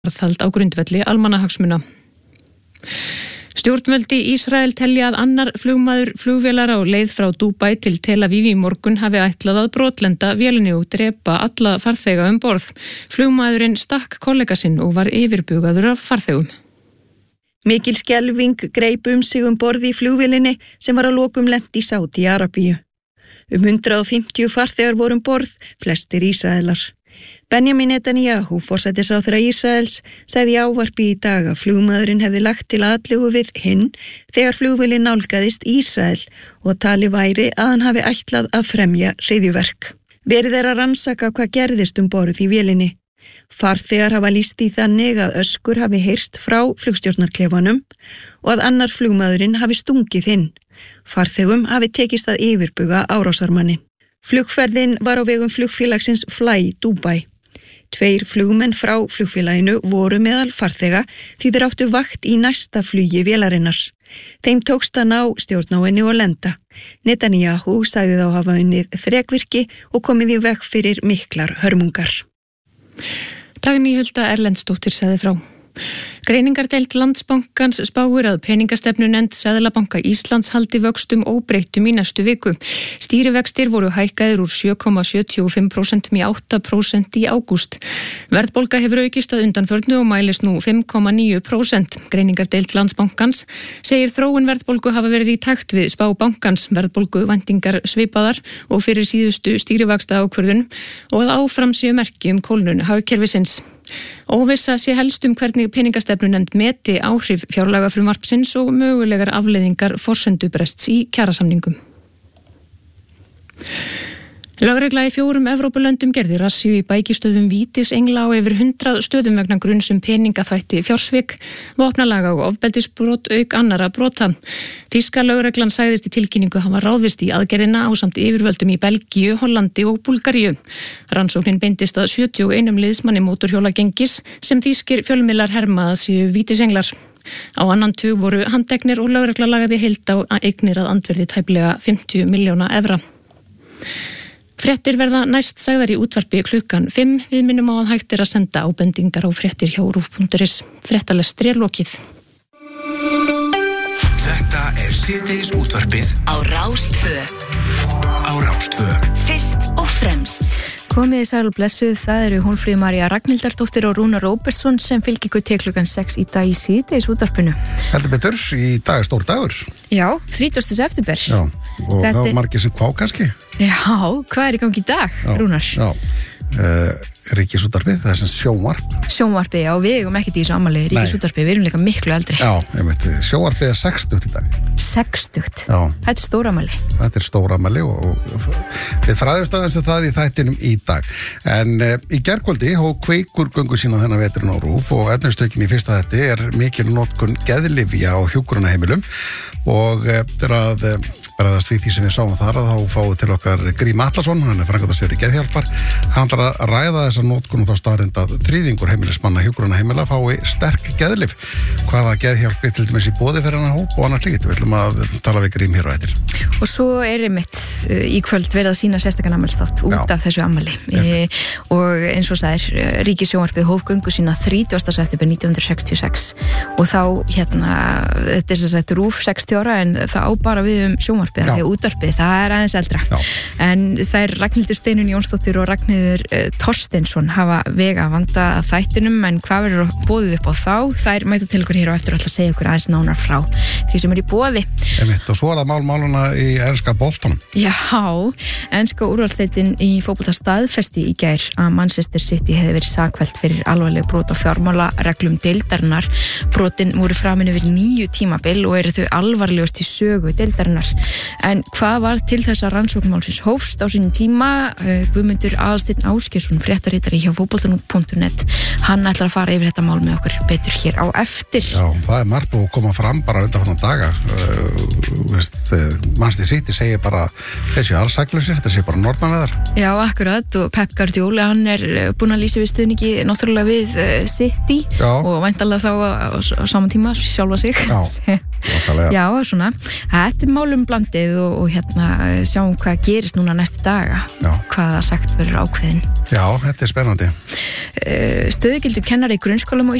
varðhald á grundvelli almannahagsmuna. Stjórnvöld í Ísrael telja að annar flugmaður flugvélar á leið frá Dubai til Tel Aviv í morgun hafi ætlað að brotlenda vélinni og drepa alla farþega borð. Flugmaðurinn stakk kollega sinn og var yfirbugaður af farþegum. Mikil skelfing greip sig borð í flugvélinni sem var að lokum lent í Sádi-Arabíu. 150 farþegar voru borð, flestir Ísraelar. Benjamin Netanyahu, forsætisráðherra Ísraels, sagði í ávarpi í dag að flugmaðurinn hefði lagt til atlögu við hinn þegar flugvélin nálgaðist Ísrael og talið væri að hann hafi ætlað að fremja hryðjuverk. Verið að rannsaka hvað gerðist borð í vélinni. Farþegar hafa lýst í þannig að öskur hafi heyrst frá flugstjórnarklefanum og að annar flugmaðurinn hafi stungið hinn. Farþegum hafi tekist að yfirbuga árásarmannin. Flugferðin var á vegum flugfélagsins Fly Dubai. 2 flugmenn frá flugfélaginu voru meðal farþega því þeir áttu vakt í næsta flugi vélarinnar. Þeim tókst að ná stjórn á henni og lenda. Netanyahu sagði þá hafa unnið þrekvirki og komið í veg fyrir miklar hörmungar. Dagný Hulda Erlendsdóttir sagði frá. Greiningardeild Landsbankans spáir að peningastefnunefnd Seðlabanka Íslands haldi vöxtum óbreyttum í næstu viku. Stýrivextir voru hækkaðir úr 7,75% í 8% í ágúst. Verðbólga hefur aukist að undanförnu og mælist nú 5,9%. Greiningardeild Landsbankans segir þróun verðbólgu hafa verið í takt við spá bankans, verðbólgu væntingar svipaðar og fyrir síðustu stýrivaxta ákvörðun og að áfram séu merki kólnun hagkerfisins. Óvissa sé helst hvernig peningastefnunefnd meti áhrif fjárlagafrumvarpsins og mögulegar afleiðingar forsendubrests í kjarasamningum. Lögregla í 4 Evrópulöndum gerði rassíu í bækistöðum Vítis Engla á yfir 100 stöðum vegna gruns peningaþvætti, fjársvik, vopnalaga og ofbeldisbrot auk annarra brota. Þýska lögreglan sagðist í tilkynningu hafa ráðist í aðgerðina ásamt yfirvöldum í Belgíu, Hollandi og Búlgaríu. Rannsóknin beindist að 71 liðsmanni mótorhjólagengis sem þýskir fjölmiðlar herma að séu Vítis Englar. Á annan tug voru handteknir og lögregla lagaði heild á eignir að andvirði tæplega 50 milljóna evra. Fréttir verða næst sagðar í útvarpi klukkan 5. Við minnum á að hægt að senda ábendingar á fréttir hjá rúv.is. Fréttalestri lokið. Þetta síðdegis útvarpið á Rás 2. Á Rás 2. Fyrst og fremst. Komið sæl og blessuð, það eru Hólmfríður María Ragnhildardóttir og Rúnar Róbertsson sem fylgir ykkur til klukkan 6 í dag í síðdegis útvarpinu. Heldur betur, í dag stór dagur. Já, 30. september. Já, og þá margir sem hvað kannski? Já, hvað í gangi í dag, Rúnar? Já, Ríkisútvarpið, það sem sjónvarp. Sjónvarpið, já, við eigum ekkert í þessu afmæli, Ríkisútvarpið, við erum líka miklu eldri. Já, sjónvarpið 60 í dag. 60? Já. Þetta er stórafmæli. Þetta er stórafmæli og við fræðumst aðeins það í þættinum í dag. En í gærkvöldi hóf Kveikur göngu sína þennan veturinn á RÚV og efnistökin í fyrsta þætti er mikil notkun geðlyfja á hjúkrunarheimilum og þegar að bregðast við því sem við sáum þar að þá fáum til okkar Grím Atlason, hann er framkvæmdastjóri Geðhjálpar. Hann ætlar að ræða þessa notkun og þá staðreynd að þriðjungur heimilismanna hjúkrunarheimila fái sterk geðlyf. Hvaða geðhjálp til dæmis í boði fyrir hann hóp og annars líkt. Við ætlum að tala við Grím hér á eftir. Og svo er einmitt í kvöld verið að sýna sérstakann afmælisþátt út af þessu afmæli. Og eins og sagðir, Ríkissjónvarpið hóf göngu sína 30. september 1966 og þá þetta er sagt RÚV 60 ára en það á bara við sjónvarpið, því útvarpið, það er aðeins eldra. Já. En þær Ragnhildur Steinunn Jónsdóttir og Ragnheiður Thorsteinsson hafa vega að vanda að þættinum, en hvað verður boðið upp á þá? Þær mæta til ykkur hér á eftir og ætla að segja ykkur aðeins nánar frá því sem er í boði. Og svo er það máluna í enska boltanum. Já, enska úrvalsdeildin í fótbolta staðfesti í gær að Manchester City hefði verið sakfellt fyrir alvarleg brot á fjármálareglum deildarinnar. Brotin voru framin yfir 9 tímabil og eru þau alvarlegust í sögu deildarinnar. En hvað var til þess að rannsóknmálsins hófst á sínum tíma? Guðmundur Aðalsteinn Ásgeirsson, fréttaritari hjá fótbolta.net, hann ætlar að fara yfir þetta mál með okkur betur hér á eftir. Já, það er margt búið að koma fram bara undanfarna daga. Manchester City segir bara þessi allsæklusir, þetta sé bara norðanveðar. Já, akkurat, og Pep Guardiola, hann er búinn að lýsa við stuðningi náttúrulega við City. Já. Og væntanlega þá á saman tíma sjálfa sig. Já. Já, svona. Þetta er málum blandið og sjáum hvað gerist núna næstu daga. Já. Hvaða sagt verður ákveðin. Já, þetta er spennandi. Stöðugildur kennari í grunnskólum á